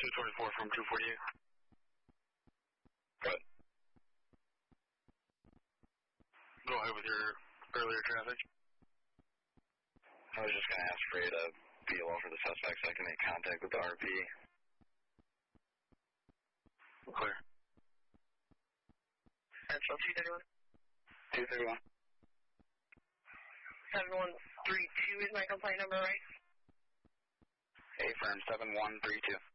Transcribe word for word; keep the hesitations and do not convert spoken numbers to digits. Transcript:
two twenty-four from two forty-eight. Good. Go ahead with your earlier traffic. I was just going to ask for you to be low for the suspect so I can make contact with the R P. Clear. Central two thirty-one. two thirty-one. seven one three two is my complaint number, right? A firm seven one three two.